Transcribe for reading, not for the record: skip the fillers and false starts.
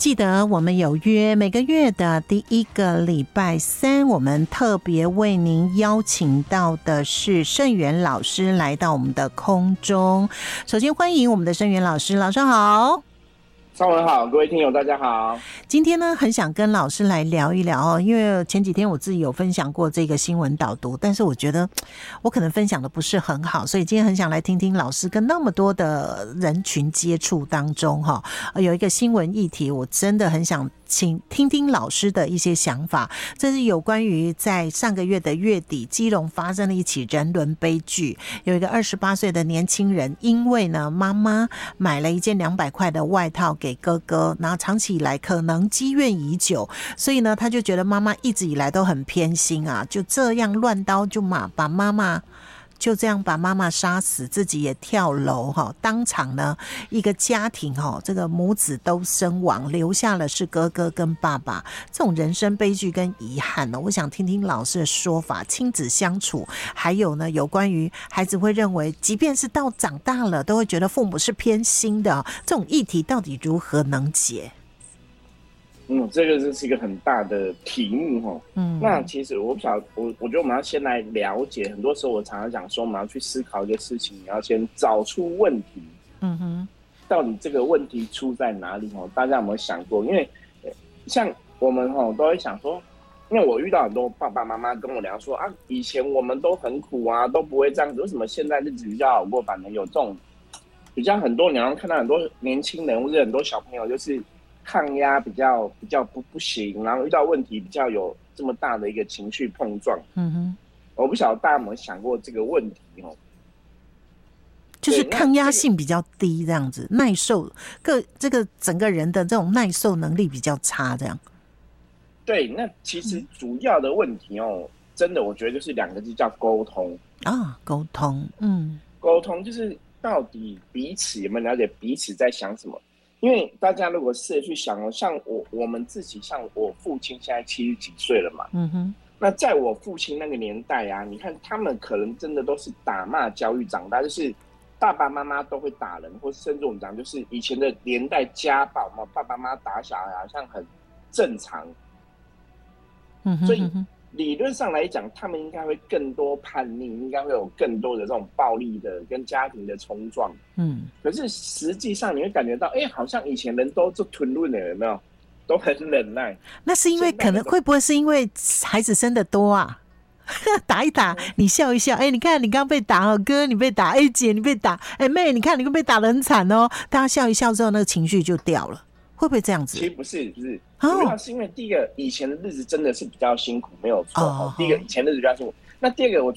记得我们有约每个月的第一个礼拜三，我们特别为您邀请到的是盛元老师来到我们的空中。首先欢迎我们的盛元老师，老师好。 上文好，各位听友大家好。 今天呢，很想跟老师来聊一聊哦，因为前几天我自己有分享过这个新闻导读，但是我觉得我可能分享的不是很好，所以今天很想来听听老师跟那么多的人群接触当中有一个新闻议题，我真的很想请听听老师的一些想法。这是有关于在上个月的月底，基隆发生了一起人伦悲剧，有一个28岁的年轻人，因为呢妈妈买了一件200块的外套给哥哥，然后长期以来可能积怨已久，所以呢他就觉得妈妈一直以来都很偏心啊，就这样乱刀就把妈妈就这样把妈妈杀死，自己也跳楼当场呢一个家庭这个母子都身亡，留下了是哥哥跟爸爸。这种人生悲剧跟遗憾呢，我想听听老师的说法，亲子相处，还有呢有关于孩子会认为即便是到长大了都会觉得父母是偏心的这种议题到底如何能解？ 这个是一个很大的题目那其实我觉得我们要先来了解，很多时候我常常讲说，我们要去思考一个事情，你要先找出问题。到底这个问题出在哪里大家有没有想过？因为像我们都会想说，因为我遇到很多爸爸妈妈跟我聊说啊，以前我们都很苦啊，都不会这样子，为什么现在日子比较好过？反正有这种比较很多，你要看到很多年轻人或者很多小朋友就是抗压比较不行，然后遇到问题比较有这么大的一个情绪碰撞。我不晓得大家有没有想过这个问题就是抗压性比较低，这样子耐受这个整个人的这种耐受能力比较差，这样。 对，那其实主要的问题真的我觉得就是2个字，叫沟通啊，沟通。 沟通就是到底彼此有没有了解彼此在想什么。因为大家如果试着去想像我们自己，像我父亲现在70几岁了嘛，那在我父亲那个年代啊，你看他们可能真的都是打骂教育长大，就是爸爸妈妈都会打人，或是甚至我们讲就是以前的年代家暴嘛，爸爸妈妈打小孩好像很正常，所以理论上来讲，他们应该会更多叛逆，应该会有更多的这种暴力的跟家庭的冲撞。可是实际上你会感觉到，好像以前人都吞论了，有没有？都很忍耐。 那是因为可能会不会是因为孩子生的多啊？打一打，你笑一笑，你看你刚被打哦，哥你被打，姐你被打，妹你看你被打得很惨哦，大家笑一笑之后，那个情绪就掉了。会不会这样子？ 其实不是，主要是因为第一个以前的日子真的是比较辛苦，没有错。第一个以前的日子比较辛苦，那第二个我